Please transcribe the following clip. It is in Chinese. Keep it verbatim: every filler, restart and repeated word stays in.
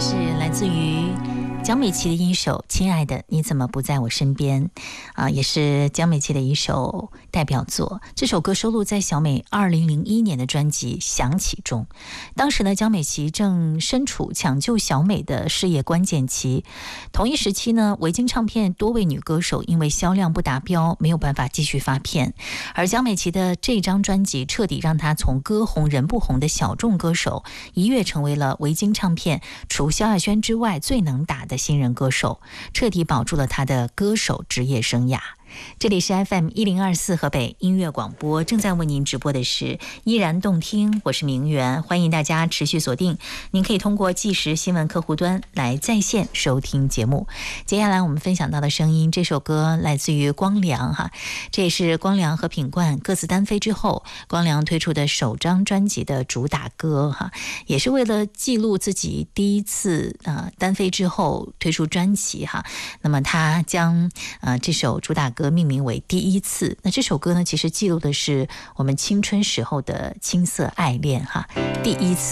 是来自于江美琪的一首《亲爱的你怎么不在我身边》啊，也是江美琪的一首代表作。这首歌收录在小美二零零一年的专辑《想起》中。当时呢，江美琪正身处抢救小美的事业关键期。同一时期呢，维京唱片多位女歌手因为销量不达标，没有办法继续发片。而江美琪的这张专辑彻底让她从歌红人不红的小众歌手，一跃成为了维京唱片除萧亚轩之外最能打的新人歌手，彻底保住了她的歌手职业生涯。这里是 F M 一零二四河北音乐广播，正在为您直播的是依然动听，我是明媛，欢迎大家持续锁定。您可以通过即时新闻客户端来在线收听节目。接下来我们分享到的声音，这首歌来自于光良哈，这也是光良和品冠各自单飞之后，光良推出的首张专辑的主打歌哈，也是为了记录自己第一次呃单飞之后推出专辑哈。那么他将呃这首主打歌命名为第一次。那这首歌呢，其实记录的是我们青春时候的青涩爱恋哈，第一次。